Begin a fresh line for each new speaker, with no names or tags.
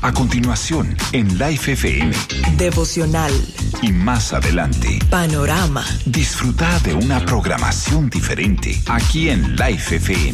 A continuación, en Life FM.
Devocional.
Y más adelante,
Panorama.
disfruta de una programación diferente aquí en Life FM.